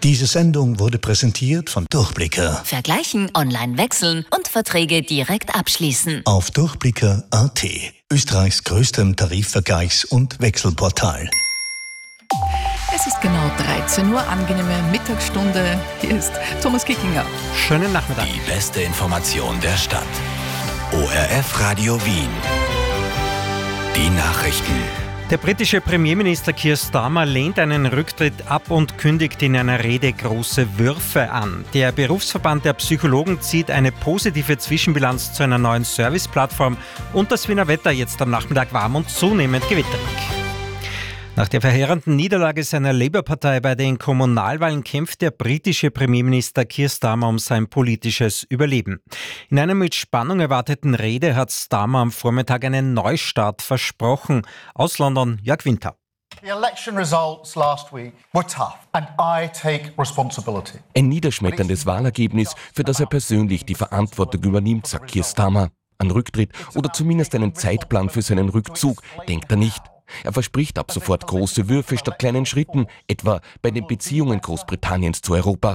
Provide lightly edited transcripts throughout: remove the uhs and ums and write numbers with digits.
Diese Sendung wurde präsentiert von Durchblicker. Vergleichen, online wechseln und Verträge direkt abschließen. Auf Durchblicker.at, Österreichs größtem Tarifvergleichs- und Wechselportal. Es ist genau 13 Uhr, angenehme Mittagsstunde. Hier ist Thomas Kickinger. Schönen Nachmittag. Die beste Information der Stadt. ORF Radio Wien. Die Nachrichten. Der britische Premierminister Keir Starmer lehnt einen Rücktritt ab und kündigt in einer Rede große Würfe an. Der Berufsverband der Psychologen zieht eine positive Zwischenbilanz zu einer neuen Serviceplattform und das Wiener Wetter jetzt am Nachmittag warm und zunehmend gewitterig. Nach der verheerenden Niederlage seiner Labour-Partei bei den Kommunalwahlen kämpft der britische Premierminister Keir Starmer um sein politisches Überleben. In einer mit Spannung erwarteten Rede hat Starmer am Vormittag einen Neustart versprochen. Aus London, Jörg Winter. The election results last week were tough and I take responsibility. Ein niederschmetterndes Wahlergebnis, für das er persönlich die Verantwortung übernimmt, sagt Keir Starmer. An Rücktritt oder zumindest einen Zeitplan für seinen Rückzug denkt er nicht. Er verspricht ab sofort große Würfe statt kleinen Schritten, etwa bei den Beziehungen Großbritanniens zu Europa.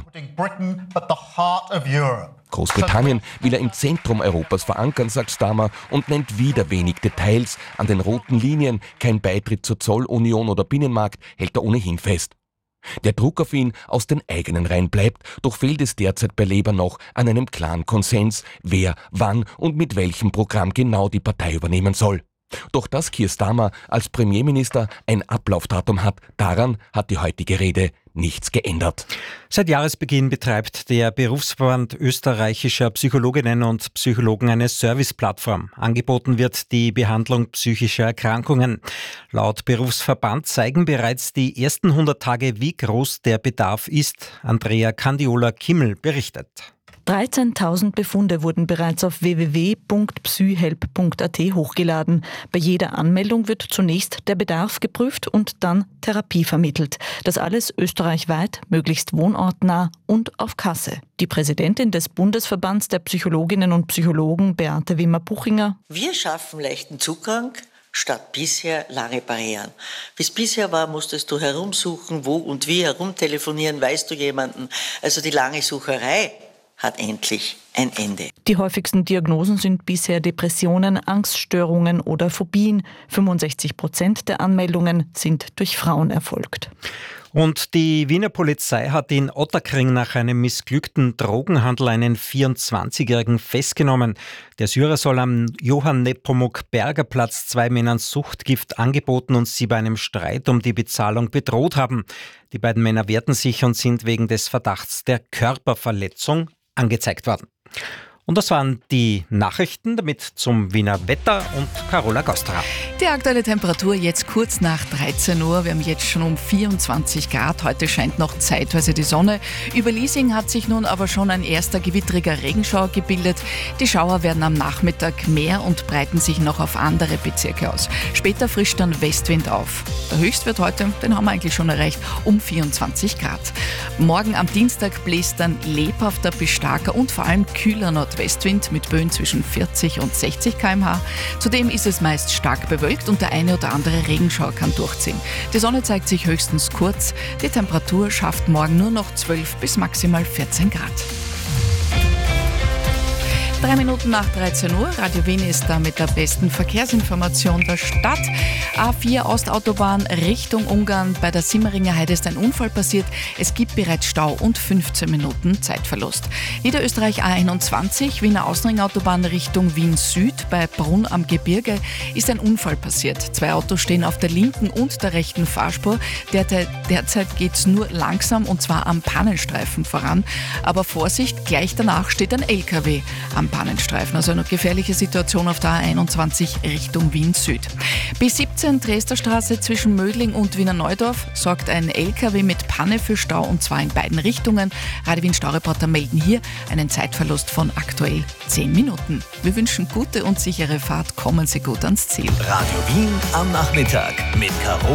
Großbritannien will er im Zentrum Europas verankern, sagt Starmer, und nennt wieder wenig Details. An den roten Linien, kein Beitritt zur Zollunion oder Binnenmarkt, hält er ohnehin fest. Der Druck auf ihn aus den eigenen Reihen bleibt, doch fehlt es derzeit bei Labour noch an einem klaren Konsens, wer, wann und mit welchem Programm genau die Partei übernehmen soll. Doch dass Keir Starmer als Premierminister ein Ablaufdatum hat, daran hat die heutige Rede nichts geändert. Seit Jahresbeginn betreibt der Berufsverband österreichischer Psychologinnen und Psychologen eine Serviceplattform. Angeboten wird die Behandlung psychischer Erkrankungen. Laut Berufsverband zeigen bereits die ersten 100 Tage, wie groß der Bedarf ist. Andrea Candiola-Kimmel berichtet. 13.000 Befunde wurden bereits auf www.psyhelp.at hochgeladen. Bei jeder Anmeldung wird zunächst der Bedarf geprüft und dann Therapie vermittelt. Das alles österreichweit, möglichst wohnortnah und auf Kasse. Die Präsidentin des Bundesverbands der Psychologinnen und Psychologen, Beate Wimmer-Buchinger: Wir schaffen leichten Zugang statt bisher lange Barrieren. Wie es bisher war, musstest du herumsuchen, wo und wie herumtelefonieren, weißt du jemanden. Also die lange Sucherei hat endlich ein Ende. Die häufigsten Diagnosen sind bisher Depressionen, Angststörungen oder Phobien. 65% der Anmeldungen sind durch Frauen erfolgt. Und die Wiener Polizei hat in Ottakring nach einem missglückten Drogenhandel einen 24-Jährigen festgenommen. Der Syrer soll am Johann Nepomuk Berger Platz 2 Männern Suchtgift angeboten und sie bei einem Streit um die Bezahlung bedroht haben. Die beiden Männer wehrten sich und sind wegen des Verdachts der Körperverletzung angezeigt worden. Und das waren die Nachrichten, damit zum Wiener Wetter und Carola Gostra. Die aktuelle Temperatur jetzt kurz nach 13 Uhr. Wir haben jetzt schon um 24 Grad. Heute scheint noch zeitweise die Sonne. Über Liesing hat sich nun aber schon ein erster gewittriger Regenschauer gebildet. Die Schauer werden am Nachmittag mehr und breiten sich noch auf andere Bezirke aus. Später frischt dann Westwind auf. Der Höchstwert heute, den haben wir eigentlich schon erreicht, um 24 Grad. Morgen am Dienstag bläst dann lebhafter bis starker und vor allem kühler Nordwestwind mit Böen zwischen 40 und 60 km/h. Zudem ist es meist stark bewölkt und der eine oder andere Regenschauer kann durchziehen. Die Sonne zeigt sich höchstens kurz. Die Temperatur schafft morgen nur noch 12 bis maximal 14 Grad. 3 Minuten nach 13 Uhr. Radio Wien ist da mit der besten Verkehrsinformation der Stadt. A4 Ostautobahn Richtung Ungarn. Bei der Simmeringer Heide ist ein Unfall passiert. Es gibt bereits Stau und 15 Minuten Zeitverlust. Niederösterreich A21 Wiener Außenringautobahn Richtung Wien Süd. Bei Brunn am Gebirge ist ein Unfall passiert. 2 Autos stehen auf der linken und der rechten Fahrspur. Derzeit geht es nur langsam und zwar am Pannenstreifen voran. Aber Vorsicht, gleich danach steht ein LKW am Pannenstreifen. Also eine gefährliche Situation auf der A21 Richtung Wien Süd. B17 Dresderstraße zwischen Mödling und Wiener Neudorf sorgt ein LKW mit Panne für Stau und zwar in beiden Richtungen. Radio Wien Staureporter melden hier einen Zeitverlust von aktuell 10 Minuten. Wir wünschen gute und sichere Fahrt. Kommen Sie gut ans Ziel. Radio Wien am Nachmittag mit Carola